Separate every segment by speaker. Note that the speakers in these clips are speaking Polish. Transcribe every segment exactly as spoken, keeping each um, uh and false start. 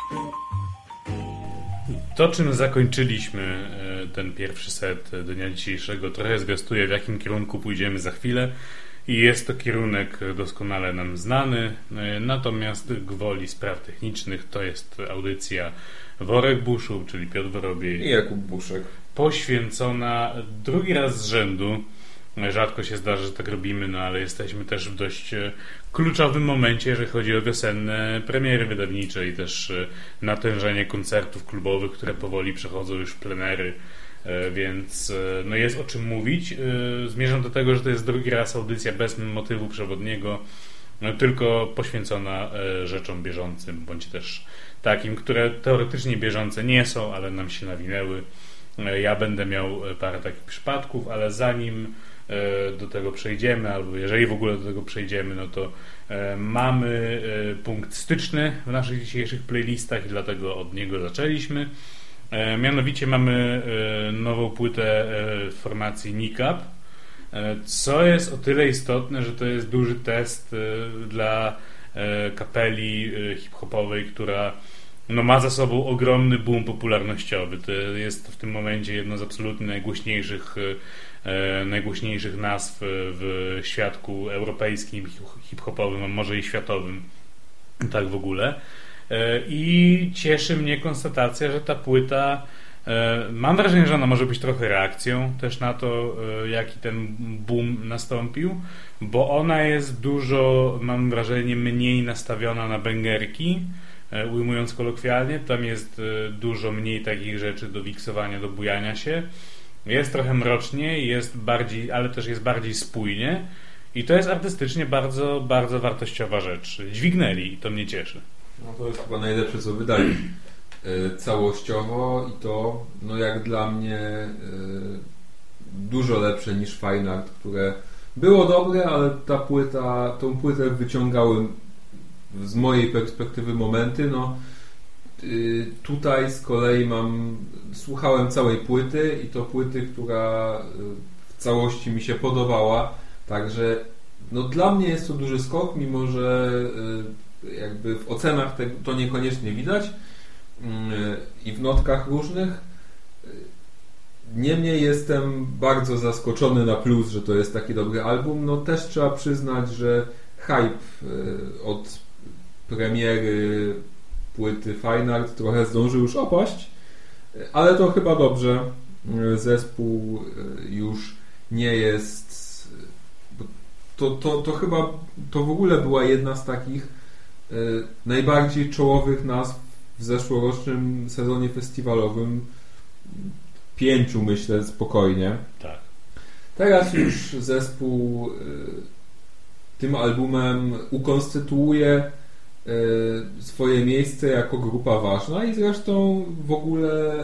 Speaker 1: To, czym zakończyliśmy ten pierwszy set dnia dzisiejszego, trochę zwiastuje, w jakim kierunku pójdziemy za chwilę. I jest to kierunek doskonale nam znany, natomiast gwoli spraw technicznych to jest audycja Worek Buszu, czyli Piotr Worobiej
Speaker 2: i Jakub Buszek,
Speaker 1: poświęcona drugi raz z rzędu. Rzadko się zdarza, że tak robimy, no ale jesteśmy też w dość kluczowym momencie, jeżeli chodzi o wiosenne premiery wydawnicze i też natężenie koncertów klubowych, które powoli przechodzą już w plenery, więc no jest o czym mówić. Zmierzam do tego, że to jest drugi raz audycja bez motywu przewodniego, no, tylko poświęcona rzeczom bieżącym, bądź też takim, które teoretycznie bieżące nie są, ale nam się nawinęły. Ja będę miał parę takich przypadków, ale zanim do tego przejdziemy, albo jeżeli w ogóle do tego przejdziemy, no to mamy punkt styczny w naszych dzisiejszych playlistach i dlatego od niego zaczęliśmy. Mianowicie mamy nową płytę w formacji Nikap, co jest o tyle istotne, że to jest duży test dla kapeli hip-hopowej, która no, ma za sobą ogromny boom popularnościowy. To jest w tym momencie jedno z absolutnie najgłośniejszych najgłośniejszych nazw w świadku europejskim, hip-hopowym, a może i światowym, tak w ogóle. I cieszy mnie konstatacja, że ta płyta, mam wrażenie, że ona może być trochę reakcją też na to, jaki ten boom nastąpił, bo ona jest dużo, mam wrażenie, mniej nastawiona na bęgerki, ujmując kolokwialnie. Tam jest dużo mniej takich rzeczy do wiksowania, do bujania się. Jest trochę mrocznie, jest bardziej, ale też jest bardziej spójnie i to jest artystycznie bardzo, bardzo wartościowa rzecz. Dźwignęli i to mnie cieszy.
Speaker 2: No to jest chyba najlepsze, co wydali całościowo i to, no jak dla mnie, dużo lepsze niż Fine Art, które było dobre, ale ta płyta, tą płytę wyciągały z mojej perspektywy momenty, no tutaj z kolei mam, słuchałem całej płyty i to płyty, która w całości mi się podobała, także no dla mnie jest to duży skok, mimo że jakby w ocenach te, to niekoniecznie widać i w notkach różnych. Niemniej jestem bardzo zaskoczony na plus, że to jest taki dobry album. No też trzeba przyznać, że hype od premiery płyty Fine Art trochę zdążył już opaść, ale to chyba dobrze. Zespół już nie jest... To, to, to chyba to w ogóle była jedna z takich najbardziej czołowych nazw w zeszłorocznym sezonie festiwalowym. Pięciu, myślę, spokojnie.
Speaker 1: Tak.
Speaker 2: Teraz już zespół tym albumem ukonstytuuje swoje miejsce jako grupa ważna i zresztą w ogóle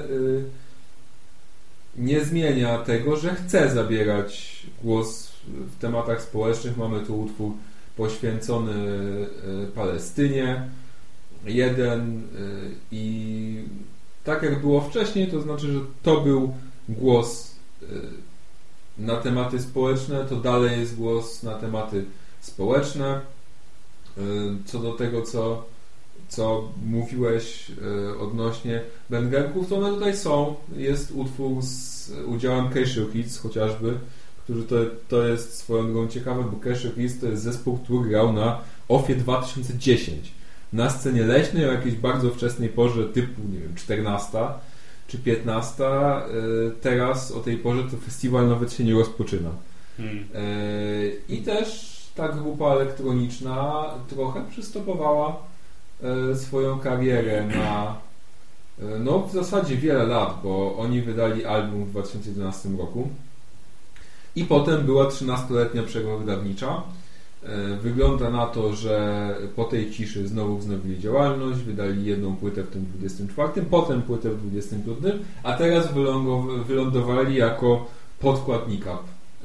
Speaker 2: nie zmienia tego, że chce zabierać głos w tematach społecznych. Mamy tu utwór poświęcony Palestynie, jeden, i tak jak było wcześniej, to znaczy, że to był głos na tematy społeczne, to dalej jest głos na tematy społeczne. Co do tego, co, co mówiłeś odnośnie bęgerków, to one tutaj są. Jest utwór z udziałem Cashew Kids chociażby, który to, to jest swoją drogą ciekawe, bo Cashew Kids to jest zespół, który grał na O F I E dwa tysiące dziesięć na scenie leśnej o jakiejś bardzo wczesnej porze typu, nie wiem, czternasta czy piętnasta. Teraz o tej porze to festiwal nawet się nie rozpoczyna. Hmm. I też ta grupa elektroniczna trochę przystopowała swoją karierę na no w zasadzie wiele lat, bo oni wydali album w dwa tysiące jedenastym roku i potem była trzynastoletnia przerwa wydawnicza. Wygląda na to, że po tej ciszy znowu wznowili działalność, wydali jedną płytę w tym dwudziestym czwartym, potem płytę w dwudziestym piątym, a teraz wylądowali jako podkład Nikap.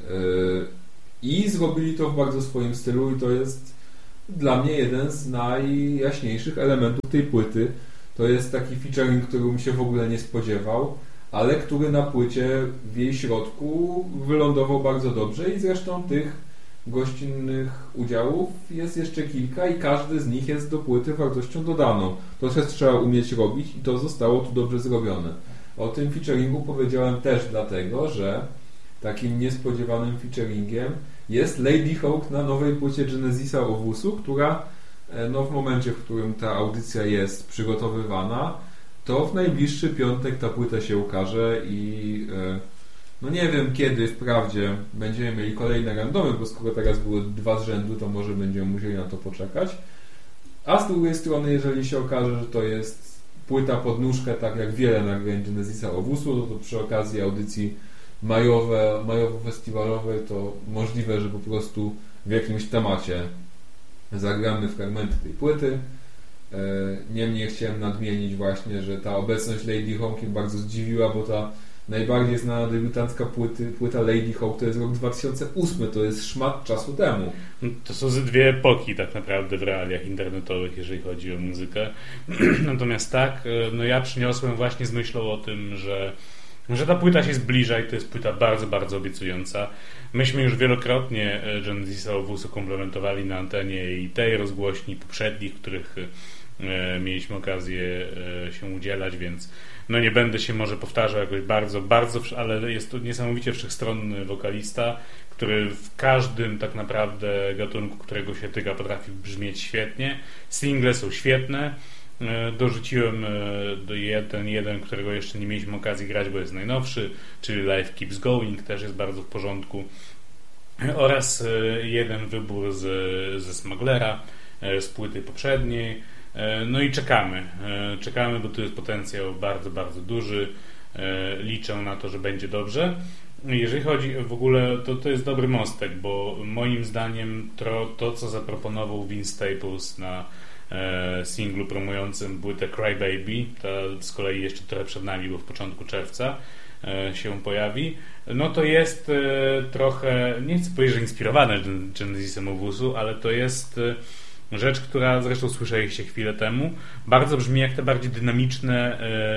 Speaker 2: I zrobili to w bardzo swoim stylu i to jest dla mnie jeden z najjaśniejszych elementów tej płyty. To jest taki featuring, którego mi się w ogóle nie spodziewał, ale który na płycie w jej środku wylądował bardzo dobrze i zresztą tych gościnnych udziałów jest jeszcze kilka i każdy z nich jest do płyty wartością dodaną. To też trzeba umieć robić i to zostało tu dobrze zrobione. O tym featuringu powiedziałem też dlatego, że takim niespodziewanym featuringiem jest Lady Hawk na nowej płycie Genesisa Owusu, która no w momencie, w którym ta audycja jest przygotowywana, to w najbliższy piątek ta płyta się ukaże i no nie wiem kiedy wprawdzie będziemy mieli kolejne randomy, bo skoro teraz były dwa z rzędu, to może będziemy musieli na to poczekać. A z drugiej strony, jeżeli się okaże, że to jest płyta pod nóżkę, tak jak wiele nagrań Genesisa Owusu, no to przy okazji audycji majowe, majowo-festiwalowej to możliwe, że po prostu w jakimś temacie zagramy fragmenty tej płyty. Niemniej chciałem nadmienić właśnie, że ta obecność Lady Hawk mnie bardzo zdziwiła, bo ta najbardziej znana debiutancka płyty, płyta Lady Hawk to jest rok dwa tysiące ósmy, to jest szmat czasu temu.
Speaker 1: To są ze dwie epoki tak naprawdę w realiach internetowych, jeżeli chodzi o muzykę. Natomiast tak, no ja przyniosłem właśnie z myślą o tym, że że ta płyta się zbliża i to jest płyta bardzo, bardzo obiecująca. Myśmy już wielokrotnie Genesisa Owusu komplementowali na antenie i tej rozgłośni poprzednich, których mieliśmy okazję się udzielać, więc no nie będę się może powtarzał jakoś bardzo, bardzo, ale jest to niesamowicie wszechstronny wokalista, który w każdym tak naprawdę gatunku, którego się tyka, potrafi brzmieć świetnie. Single są świetne. Dorzuciłem do jeden, jeden, którego jeszcze nie mieliśmy okazji grać, bo jest najnowszy, czyli Life Keeps Going, też jest bardzo w porządku. Oraz jeden wybór z, ze Smugglera, z płyty poprzedniej. No i czekamy. Czekamy, bo tu jest potencjał bardzo, bardzo duży. Liczę na to, że będzie dobrze. Jeżeli chodzi w ogóle, to, to jest dobry mostek, bo moim zdaniem to, to co zaproponował Vince Staples na singlu promującym płytę Cry Baby, ta z kolei jeszcze trochę przed nami, bo w początku czerwca się pojawi, no to jest trochę, nie chcę powiedzieć, że inspirowane Genesisem Owusu, ale to jest rzecz, która zresztą słyszeliście chwilę temu, bardzo brzmi jak te bardziej dynamiczne,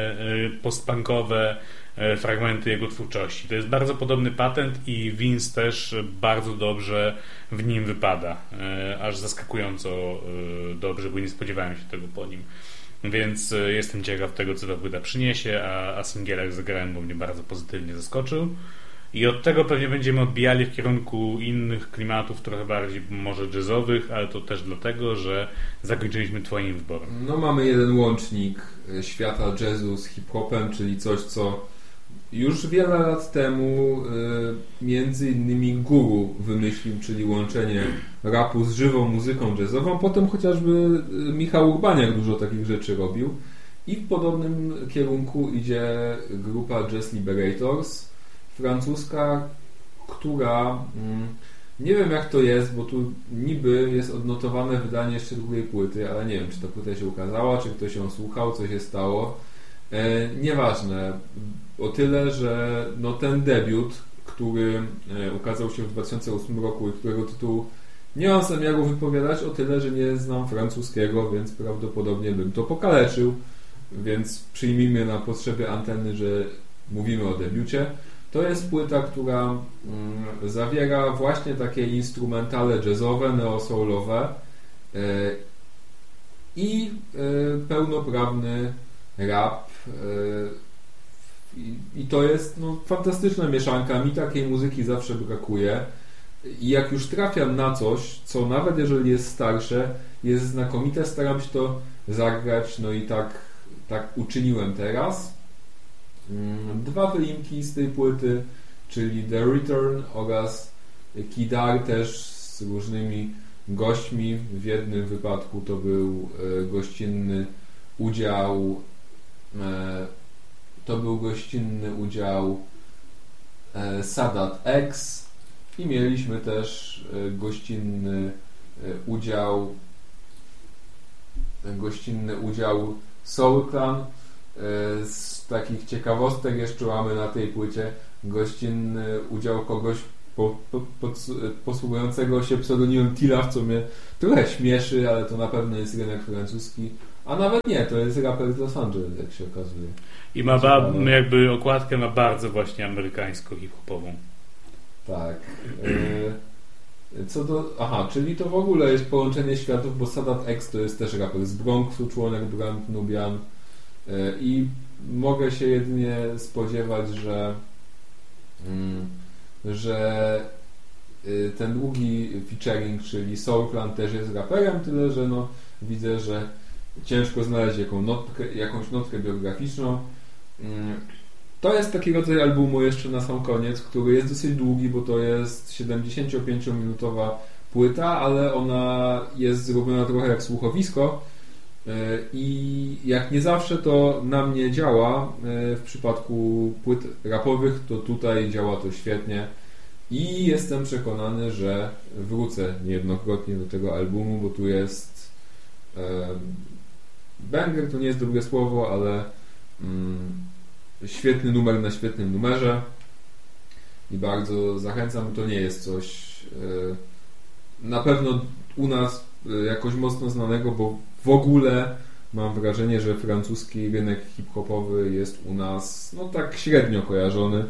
Speaker 1: postpunkowe fragmenty jego twórczości. To jest bardzo podobny patent i Vince też bardzo dobrze w nim wypada. Aż zaskakująco dobrze, bo nie spodziewałem się tego po nim. Więc jestem ciekaw tego, co ta płyta przyniesie, a, a singielek zagrałem, bo mnie bardzo pozytywnie zaskoczył. I od tego pewnie będziemy odbijali w kierunku innych klimatów, trochę bardziej może jazzowych, ale to też dlatego, że zakończyliśmy twoim wyborem.
Speaker 2: No mamy jeden łącznik świata jazzu z hip-hopem, czyli coś, co już wiele lat temu y, między innymi Guru wymyślił, czyli łączenie rapu z żywą muzyką jazzową. Potem chociażby Michał Urbaniak dużo takich rzeczy robił. I w podobnym kierunku idzie grupa Jazz Liberators, francuska, która mm, nie wiem jak to jest, bo tu niby jest odnotowane wydanie jeszcze drugiej płyty, ale nie wiem, czy ta płyta się ukazała, czy ktoś ją słuchał, co się stało. E, nieważne. O tyle, że no ten debiut, który ukazał się w dwa tysiące ósmym roku i którego tytułu nie mam zamiaru wypowiadać, o tyle, że nie znam francuskiego, więc prawdopodobnie bym to pokaleczył, więc przyjmijmy na potrzeby anteny, że mówimy o debiucie. To jest płyta, która mm, zawiera właśnie takie instrumentale jazzowe, neo-soulowe yy, i yy, pełnoprawny rap. Yy, i, I to jest no, fantastyczna mieszanka. Mi takiej muzyki zawsze brakuje. I jak już trafiam na coś, co nawet jeżeli jest starsze, jest znakomite, staram się to zagrać. No i tak, tak uczyniłem teraz. Dwa wyimki z tej płyty, czyli The Return oraz Kidar, też z różnymi gośćmi. W jednym wypadku to był gościnny udział to był gościnny udział Sadat X i mieliśmy też gościnny udział gościnny udział Soul Clan. Z takich ciekawostek jeszcze mamy na tej płycie gościnny udział kogoś po, po, pod, posługującego się pseudonimem Tilaf, co mnie trochę śmieszy, ale to na pewno jest rynek francuski, a nawet nie, to jest raper z Los Angeles, jak się okazuje.
Speaker 1: I ma ba, jakby okładkę ma bardzo właśnie amerykańsko hip-hopową.
Speaker 2: Tak. Co do... Aha, czyli to w ogóle jest połączenie światów, bo Sadat X to jest też raper z Bronxu, członek Brand Nubian i mogę się jedynie spodziewać, że że ten długi featuring, czyli Soulplan też jest raperem, tyle że no widzę, że ciężko znaleźć jaką notkę, jakąś notkę biograficzną. To jest taki rodzaj albumu jeszcze na sam koniec, który jest dosyć długi, bo to jest siedemdziesięciopięciominutowa płyta, ale ona jest zrobiona trochę jak słuchowisko i jak nie zawsze to na mnie działa. W przypadku płyt rapowych to tutaj działa to świetnie i jestem przekonany, że wrócę niejednokrotnie do tego albumu, bo tu jest banger, to nie jest dobre słowo, ale świetny numer na świetnym numerze i bardzo zachęcam. To nie jest coś na pewno u nas jakoś mocno znanego, bo w ogóle mam wrażenie, że francuski rynek hip-hopowy jest u nas no tak średnio kojarzony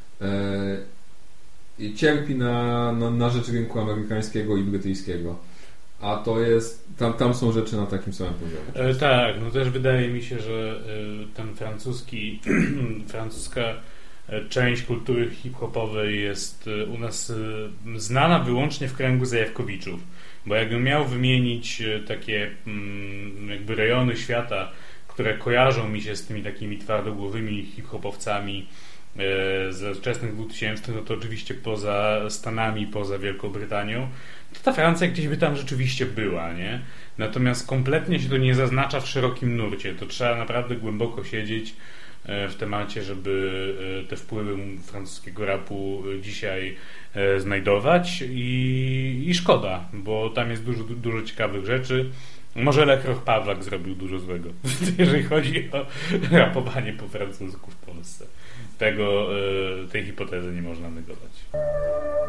Speaker 2: i cierpi na, na, na rzecz rynku amerykańskiego i brytyjskiego. A to jest, tam, tam są rzeczy na takim samym poziomie.
Speaker 1: E, tak, no też wydaje mi się, że e, ten francuski, francuska część kultury hip-hopowej jest e, u nas e, znana wyłącznie w kręgu Zajawkowiczów. Bo jakbym miał wymienić e, takie m, jakby rejony świata, które kojarzą mi się z tymi takimi twardogłowymi hip-hopowcami e, ze wczesnych dwutysięcznych, no to oczywiście poza Stanami, poza Wielką Brytanią, to ta Francja gdzieś by tam rzeczywiście była, nie? Natomiast kompletnie się to nie zaznacza w szerokim nurcie. To trzeba naprawdę głęboko siedzieć w temacie, żeby te wpływy francuskiego rapu dzisiaj znajdować i, i szkoda, bo tam jest dużo, dużo ciekawych rzeczy. Może Lekroch Pawlak zrobił dużo złego, jeżeli chodzi o rapowanie po francusku w Polsce. Tego, tej hipotezy nie można negować.